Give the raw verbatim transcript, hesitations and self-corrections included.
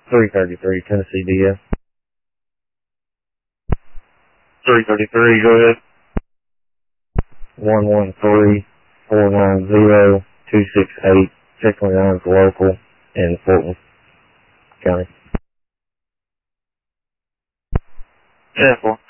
three thirty-three, Tennessee D S. three thirty-three, go ahead. one one three, four nine zero, two six eight, checking lines local in Fulton County. ten four.